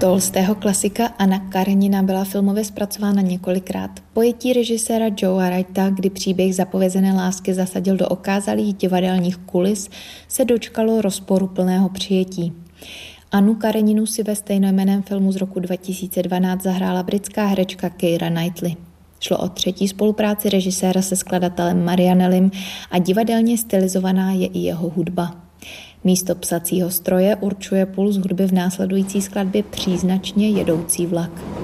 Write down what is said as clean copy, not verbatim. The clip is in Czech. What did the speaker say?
Tolstého klasika Anna Karenina byla filmově zpracována několikrát. Pojetí režiséra Joea Wrighta, kdy příběh zapovězené lásky zasadil do okázalých divadelních kulis, se dočkalo rozporuplného přijetí. Annu Kareninu si ve stejnojmenném filmu z roku 2012 zahrála britská herečka Keira Knightley. Šlo o třetí spolupráci režiséra se skladatelem Marianellim a divadelně stylizovaná je i jeho hudba. Místo psacího stroje určuje puls hudby v následující skladbě příznačně jedoucí vlak.